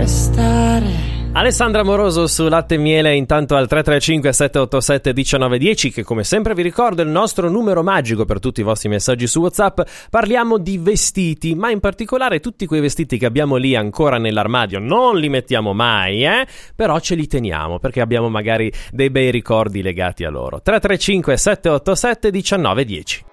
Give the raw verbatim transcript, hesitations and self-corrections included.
restare. Alessandra Moroso su Latte e Miele, intanto al tre tre cinque sette otto sette uno nove uno zero, che come sempre vi ricordo è il nostro numero magico per tutti i vostri messaggi su WhatsApp. Parliamo di vestiti, ma in particolare tutti quei vestiti che abbiamo lì ancora nell'armadio, non li mettiamo mai, eh? Però ce li teniamo perché abbiamo magari dei bei ricordi legati a loro. tre tre cinque sette otto sette uno nove uno zero.